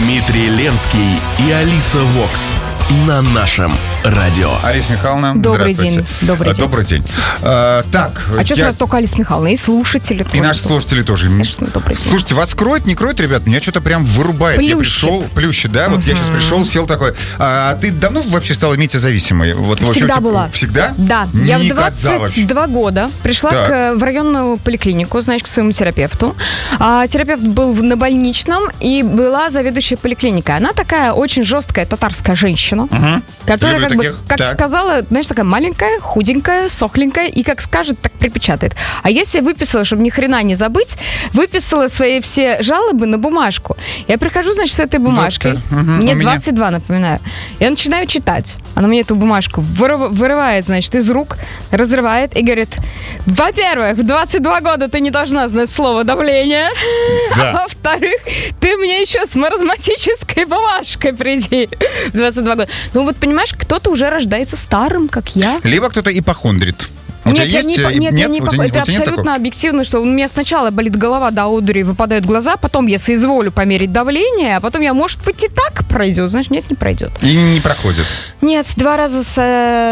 Дмитрий Ленский и Алиса Вокс на нашем радио. Алиса Михайловна, добрый день. Добрый день. Так. А что сразу только Алиса Михайловна? И слушатели тоже. И наши слушатели тоже. Конечно, добрый день. Слушайте, вас кроет, не кроет, ребят? Меня что-то прям вырубает. Плющит. Я пришел, плющит, да? Вот я сейчас пришел, сел такой. А ты давно вообще стала медиазависимой? Вот, всегда была. Всегда? Да. Я в 22 года пришла в районную поликлинику, значит, к своему терапевту. Терапевт был на больничном, и была заведующая поликлиникой. Она такая очень жесткая татарская женщина, которая, как сказала, знаешь, такая маленькая, худенькая, сохленькая, и как скажет, так припечатает. А я себе выписала, чтобы ни хрена не забыть, выписала свои все жалобы на бумажку. Я прихожу, значит, с этой бумажкой. Мне 22, напоминаю. Я начинаю читать. Она мне эту бумажку вырывает, значит, из рук, разрывает и говорит: во-первых, в 22 года ты не должна знать слово давление. Да. А во-вторых, ты мне еще с маразматической бумажкой приди в 22 года. Ну вот, понимаешь, кто-то уже рождается старым, как я. Либо кто-то ипохондрит. Нет, это абсолютно объективно, что у меня сначала болит голова до одури, выпадают глаза, потом я соизволю померить давление, а потом я, может быть, и так пройдет. Знаешь, нет, не пройдет. И не проходит. Нет, 2 раза с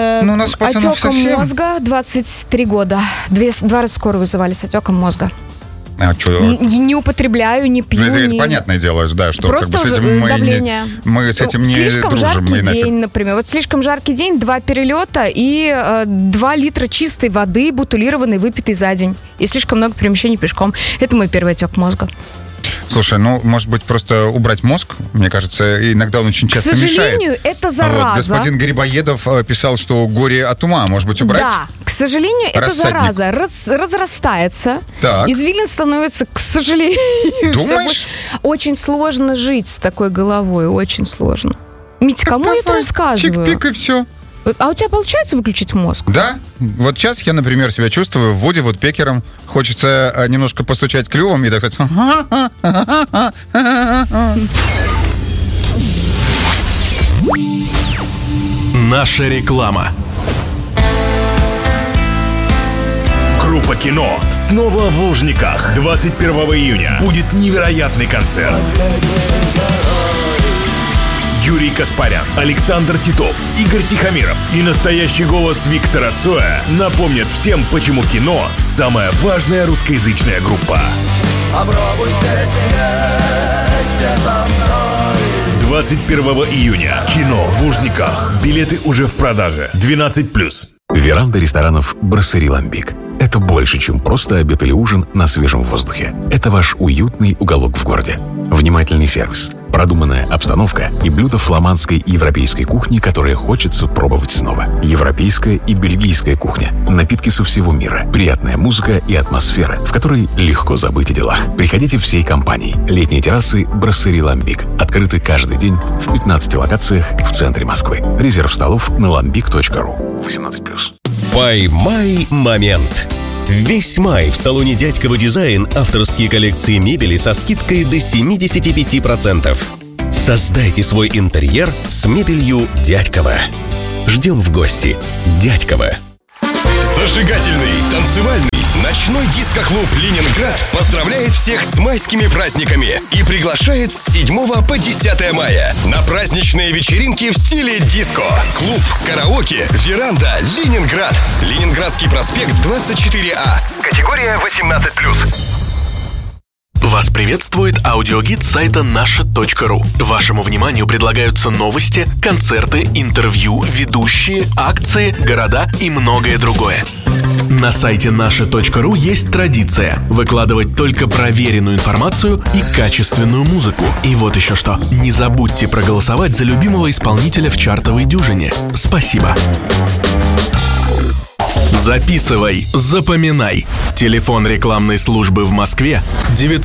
отеком мозга, 23 года. 2 раза скорую вызывали с отеком мозга. А что? Не употребляю, не пью. Это понятное дело, да, что просто как бы с этим давление. мы с этим не слишком дружим. Жаркий день, например. Вот слишком жаркий день, 2 перелета и 2 литра чистой воды, бутилированной, выпитой за день. И слишком много перемещений пешком. Это мой первый отек мозга. Слушай, может быть, просто убрать мозг? Мне кажется, иногда он очень часто мешает. К сожалению, это зараза. Вот, господин Грибоедов писал, что горе от ума. Может быть, убрать? Да, к сожалению, это зараза разрастается. Так. Извилин становится, к сожалению... Думаешь? Очень сложно жить с такой головой, очень сложно. Митя, кому я это рассказываю? Чик-пик и все. А у тебя получается выключить мозг? Да. Вот сейчас я, например, себя чувствую в воде вот пекером. Хочется немножко постучать клювом и так сказать... Наша реклама. Группа «Кино» снова в Лужниках. 21 июня будет невероятный концерт. Юрий Каспарян, Александр Титов, Игорь Тихомиров и настоящий голос Виктора Цоя напомнят всем, почему «Кино» — самая важная русскоязычная группа. Попробуйте вместе со мной. 21 июня. «Кино» в Лужниках. Билеты уже в продаже. 12+. Веранда ресторанов «Брасserie Lambic». Это больше, чем просто обед или ужин на свежем воздухе. Это ваш уютный уголок в городе. Внимательный сервис, продуманная обстановка и блюда фламандской и европейской кухни, которые хочется пробовать снова. Европейская и бельгийская кухня, напитки со всего мира, приятная музыка и атмосфера, в которой легко забыть о делах. Приходите всей компанией. Летние террасы «Брасserie Lambic» открыты каждый день в 15 локациях в центре Москвы. Резерв столов на lambic.ru. 18+. Поймай момент. Весь май в салоне «Дядьково Дизайн» авторские коллекции мебели со скидкой до 75%. Создайте свой интерьер с мебелью «Дядьково». Ждем в гости. «Дядьково». Зажигательный, танцевальный, ночной диско-клуб «Ленинград» поздравляет всех с майскими праздниками и приглашает с 7 по 10 мая на праздничные вечеринки в стиле диско. Клуб, караоке, веранда, Ленинград. Ленинградский проспект 24А. Категория 18+. Вас приветствует аудиогид сайта наша.ру. Вашему вниманию предлагаются новости, концерты, интервью, ведущие, акции, города и многое другое. На сайте наша.ру есть традиция выкладывать только проверенную информацию и качественную музыку. И вот еще что. Не забудьте проголосовать за любимого исполнителя в чартовой дюжине. Спасибо. Записывай, запоминай. Телефон рекламной службы в Москве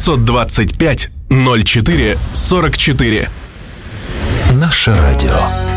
925 04 44. Наше радио.